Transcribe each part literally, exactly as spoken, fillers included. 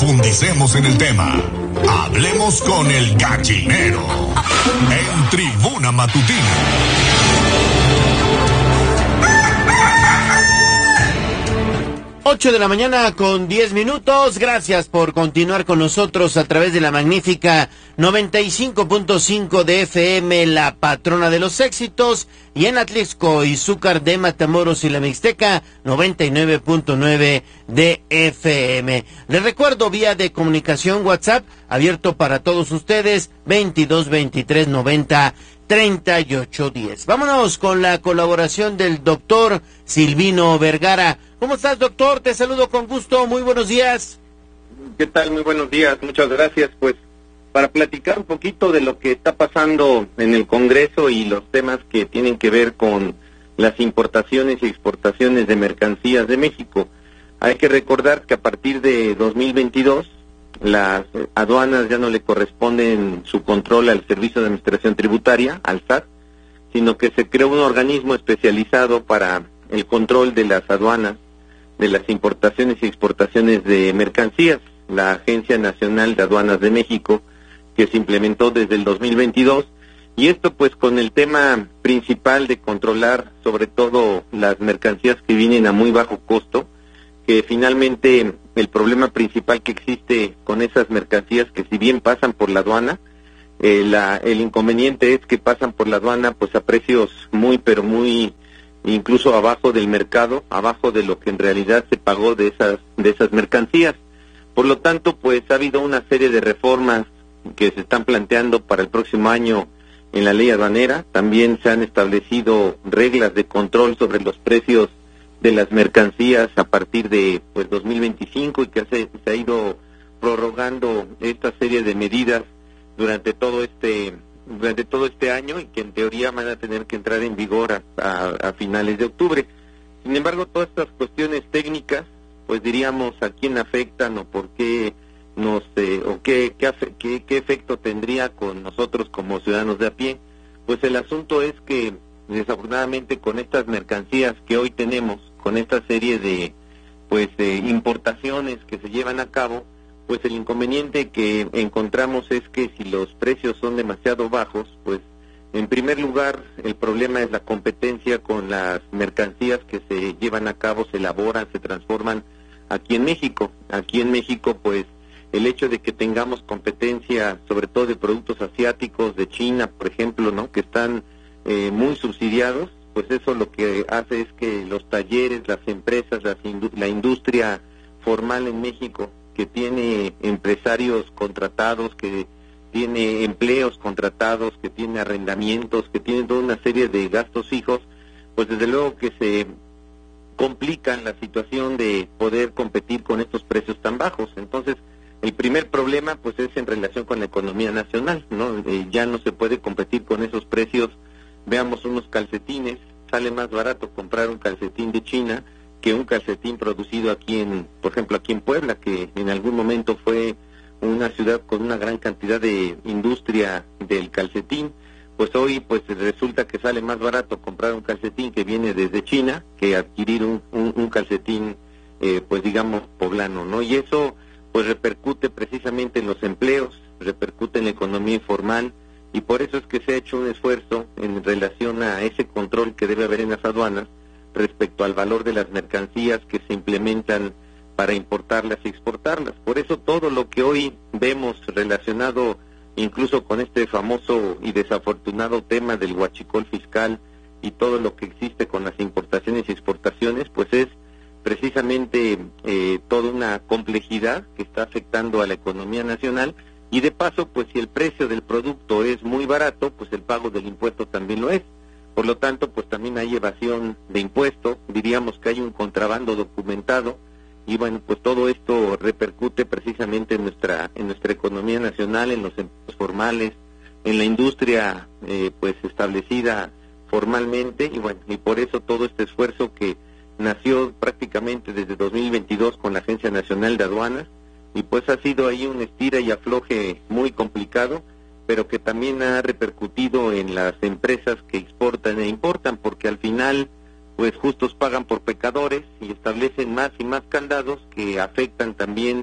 Profundicemos en el tema. Hablemos con el gallinero en Tribuna Matutina. ocho de la mañana con diez minutos. Gracias por continuar con nosotros a través de la magnífica noventa y cinco punto cinco de F M, la patrona de los éxitos, y en Atlixco, Izúcar de Matamoros y la Mixteca, noventa y nueve punto nueve de F M. Les recuerdo, vía de comunicación WhatsApp, abierto para todos ustedes, veintidós veintitrés noventa treinta y ocho diez. Vámonos con la colaboración del doctor Silvino Vergara. ¿Cómo estás, doctor? Te saludo con gusto. Muy buenos días. ¿Qué tal? Muy buenos días. Muchas gracias. Pues para platicar un poquito de lo que está pasando en el Congreso y los temas que tienen que ver con las importaciones y exportaciones de mercancías de México. Hay que recordar que a partir de dos mil veintidós las aduanas ya no le corresponden su control al Servicio de Administración Tributaria, al S A T, sino que se creó un organismo especializado para el control de las aduanas, de las importaciones y exportaciones de mercancías, la Agencia Nacional de Aduanas de México, que se implementó desde el dos mil veintidós, y esto pues con el tema principal de controlar sobre todo las mercancías que vienen a muy bajo costo, que finalmente el problema principal que existe con esas mercancías, que si bien pasan por la aduana, eh, la, el inconveniente es que pasan por la aduana pues a precios muy pero muy incluso abajo del mercado, abajo de lo que en realidad se pagó de esas de esas mercancías. Por lo tanto, pues ha habido una serie de reformas que se están planteando para el próximo año en la ley aduanera. También se han establecido reglas de control sobre los precios de las mercancías a partir de pues dos mil veinticinco, y que se, se ha ido prorrogando esta serie de medidas durante todo este durante todo este año, y que en teoría van a tener que entrar en vigor a, a, a finales de octubre. Sin embargo, todas estas cuestiones técnicas, pues diríamos a quién afectan o por qué nos eh, o qué qué, qué qué efecto tendría con nosotros como ciudadanos de a pie. Pues el asunto es que desafortunadamente con estas mercancías que hoy tenemos, con esta serie de pues eh, importaciones que se llevan a cabo, pues el inconveniente que encontramos es que si los precios son demasiado bajos, pues en primer lugar el problema es la competencia con las mercancías que se llevan a cabo, se elaboran, se transforman aquí en México. Aquí en México pues el hecho de que tengamos competencia sobre todo de productos asiáticos, de China por ejemplo, ¿no?, que están eh, muy subsidiados, pues eso lo que hace es que los talleres, las empresas, las indu la industria formal en México, que tiene empresarios contratados, que tiene empleos contratados, que tiene arrendamientos, que tiene toda una serie de gastos fijos, pues desde luego que se complican la situación de poder competir con estos precios tan bajos. Entonces, el primer problema pues es en relación con la economía nacional, ¿no? Eh, ya no se puede competir con esos precios. Veamos unos calcetines, sale más barato comprar un calcetín de China que un calcetín producido aquí en, por ejemplo, aquí en Puebla, que en algún momento fue una ciudad con una gran cantidad de industria del calcetín. Pues hoy pues resulta que sale más barato comprar un calcetín que viene desde China que adquirir un, un, un calcetín eh, pues digamos poblano, ¿no? Y eso pues repercute precisamente en los empleos, repercute en la economía informal, y por eso es que se ha hecho un esfuerzo en relación a ese control que debe haber en las aduanas respecto al valor de las mercancías que se implementan para importarlas y exportarlas. Por eso todo lo que hoy vemos relacionado incluso con este famoso y desafortunado tema del huachicol fiscal y todo lo que existe con las importaciones y exportaciones, pues es precisamente eh, toda una complejidad que está afectando a la economía nacional. Y de paso, pues si el precio del producto es muy barato, pues el pago del impuesto también lo es. Por lo tanto, pues también hay evasión de impuestos, diríamos que hay un contrabando documentado, y bueno, pues todo esto repercute precisamente en nuestra en nuestra economía nacional, en los empleos formales, en la industria eh, pues establecida formalmente, y bueno, y por eso todo este esfuerzo que nació prácticamente desde dos mil veintidós con la Agencia Nacional de Aduanas, y pues ha sido ahí un estira y afloje muy complicado, pero que también ha repercutido en las empresas que exportan e importan, porque al final pues justos pagan por pecadores y establecen más y más candados que afectan también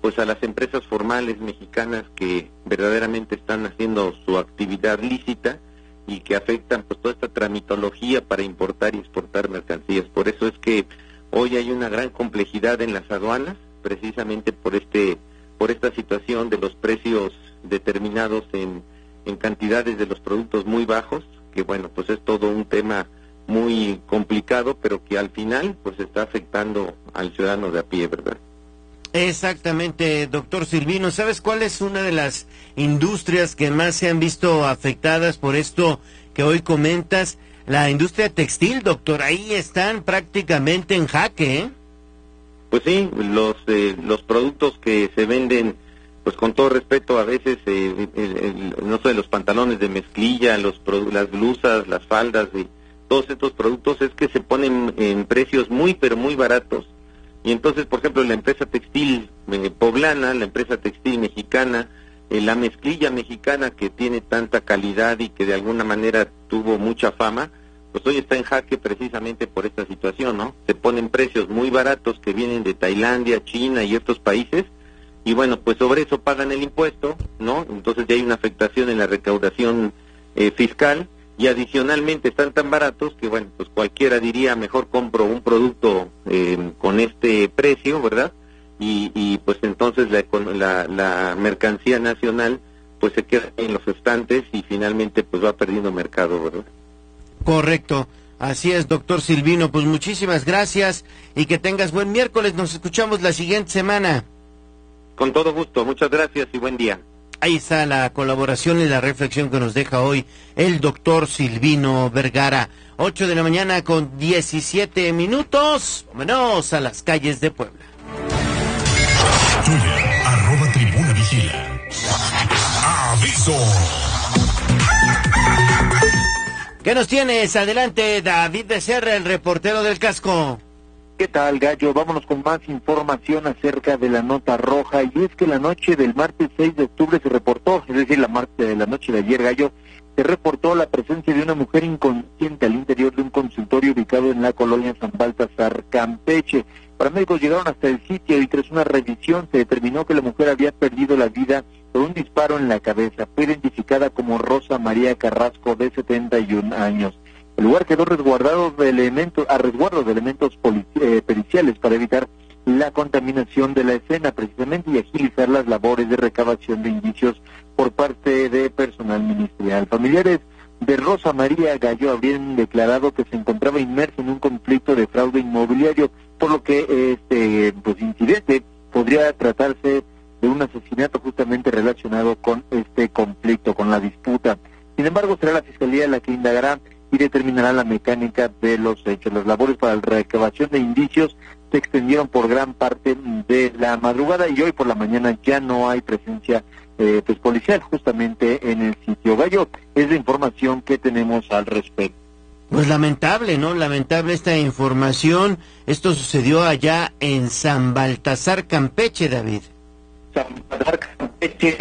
pues a las empresas formales mexicanas que verdaderamente están haciendo su actividad lícita y que afectan pues toda esta tramitología para importar y exportar mercancías. Por eso es que hoy hay una gran complejidad en las aduanas, precisamente por este por esta situación de los precios determinados en, en cantidades de los productos muy bajos, que bueno, pues es todo un tema muy complicado, pero que al final pues está afectando al ciudadano de a pie, ¿verdad? Exactamente, doctor Silvino. ¿Sabes cuál es una de las industrias que más se han visto afectadas por esto que hoy comentas? La industria textil, doctor. Ahí están prácticamente en jaque, ¿eh? Pues sí, los eh, los productos que se venden, pues con todo respeto, a veces, eh, el, el, no sé, los pantalones de mezclilla, los las blusas, las faldas, y todos estos productos es que se ponen en precios muy, pero muy baratos. Y entonces, por ejemplo, la empresa textil eh, poblana, la empresa textil mexicana, eh, la mezclilla mexicana que tiene tanta calidad y que de alguna manera tuvo mucha fama, pues hoy está en jaque precisamente por esta situación, ¿no? Se ponen precios muy baratos que vienen de Tailandia, China y estos países, y bueno, pues sobre eso pagan el impuesto, ¿no? Entonces ya hay una afectación en la recaudación eh, fiscal, y adicionalmente están tan baratos que, bueno, pues cualquiera diría, mejor compro un producto eh, con este precio, ¿verdad? Y, y pues entonces la, la, la mercancía nacional pues se queda en los estantes y finalmente pues va perdiendo mercado, ¿verdad? Correcto, así es, doctor Silvino. Pues muchísimas gracias y que tengas buen miércoles. Nos escuchamos la siguiente semana. Con todo gusto, muchas gracias y buen día. Ahí está la colaboración y la reflexión que nos deja hoy el doctor Silvino Vergara. Ocho de la mañana con diecisiete minutos. Vámonos a las calles de Puebla. Twitter, arroba Tribuna Vigila. ¡Aviso! ¿Qué nos tienes? Adelante, David Becerra, el reportero del casco. ¿Qué tal, Gallo? Vámonos con más información acerca de la nota roja, y es que la noche del martes seis de octubre se reportó, es decir, la, martes, la noche de ayer, Gallo, se reportó la presencia de una mujer inconsciente al interior de un consultorio ubicado en la colonia San Baltasar, Campeche. Paramédicos llegaron hasta el sitio y tras una revisión se determinó que la mujer había perdido la vida por un disparo en la cabeza. Fue identificada como Rosa María Carrasco, de setenta y un años. El lugar quedó resguardado de elementos, a resguardo de elementos eh, periciales para evitar la contaminación de la escena, precisamente, y agilizar las labores de recabación de indicios por parte de personal ministerial. Familiares de Rosa María Gallo habrían declarado que se encontraba inmersa en un conflicto de fraude inmobiliario, por lo que este pues incidente podría tratarse de un asesinato justamente relacionado con este conflicto, con la disputa. Sin embargo, será la Fiscalía la que indagará y determinará la mecánica de los hechos. Las labores para la recabación de indicios se extendieron por gran parte de la madrugada y hoy por la mañana ya no hay presencia eh, pues policial justamente en el sitio. Gallo, es la información que tenemos al respecto. Pues lamentable, ¿no? Lamentable esta información. Esto sucedió allá en San Baltasar, Campeche, David. San Baltasar, Campeche,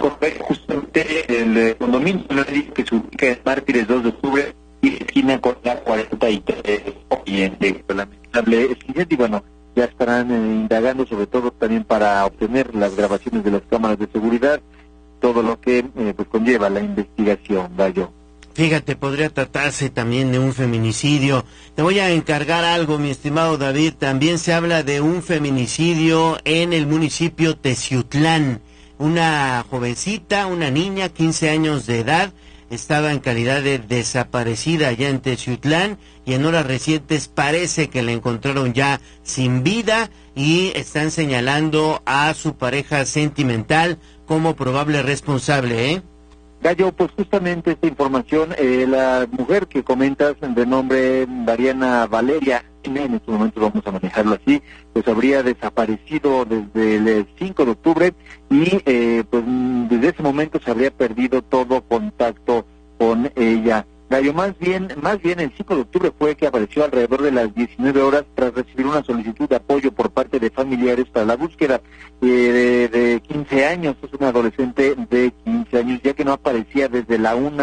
justamente el condominio que se ubica en Mártires dos de octubre y esquina con la cuarenta y tres Oriente. Lamentable incidente, y bueno, ya estarán eh, indagando, sobre todo también para obtener las grabaciones de las cámaras de seguridad, todo lo que eh, pues conlleva la investigación, Gallo. Fíjate, podría tratarse también de un feminicidio. Te voy a encargar algo, mi estimado David. También se habla de un feminicidio en el municipio Teciutlán. Una jovencita, una niña, quince años de edad, estaba en calidad de desaparecida allá en Teciutlán, y en horas recientes parece que la encontraron ya sin vida y están señalando a su pareja sentimental como probable responsable, ¿eh? Gallo, pues justamente esta información, eh, la mujer que comentas de nombre Mariana Valeria, en este momento vamos a manejarlo así, pues habría desaparecido desde el cinco de octubre y eh, pues desde ese momento se habría perdido todo contacto con ella. Gallo, más bien, más bien el cinco de octubre fue que apareció alrededor de las diecinueve horas tras recibir una solicitud de apoyo por parte de familiares para la búsqueda eh, de, de quince años, es una adolescente de quince años, ya que no aparecía desde la una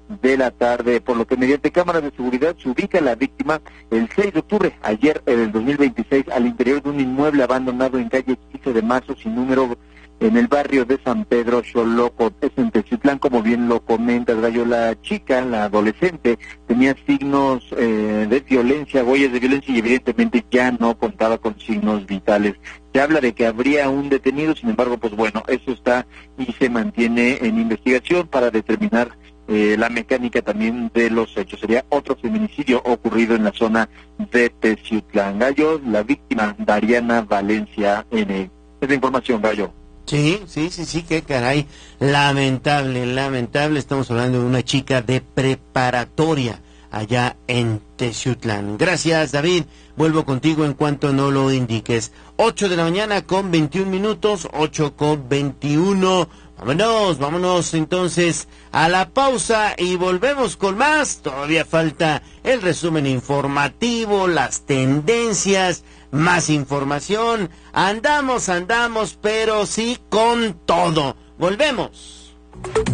de la tarde, por lo que mediante cámaras de seguridad se ubica la víctima el seis de octubre, ayer del dos mil veintiséis, al interior de un inmueble abandonado en calle quince de marzo sin número, en el barrio de San Pedro Xoloco, es en Teciutlán, como bien lo comentas, Gallo. La chica, la adolescente, tenía signos eh, de violencia, huellas de violencia, y evidentemente ya no contaba con signos vitales. Se habla de que habría un detenido, sin embargo, pues bueno, eso está y se mantiene en investigación para determinar eh, la mecánica también de los hechos. Sería otro feminicidio ocurrido en la zona de Teciutlán. Gallo, la víctima, Dariana Valencia N. Es la información, Gallo. Sí, sí, sí, sí, qué caray, lamentable, lamentable, estamos hablando de una chica de preparatoria allá en Teciutlán. Gracias, David, vuelvo contigo en cuanto no lo indiques. Ocho de la mañana con veintiún minutos, ocho con veintiuno, vámonos, vámonos entonces a la pausa y volvemos con más. Todavía falta el resumen informativo, las tendencias, más información. Andamos, andamos, pero sí con todo. Volvemos.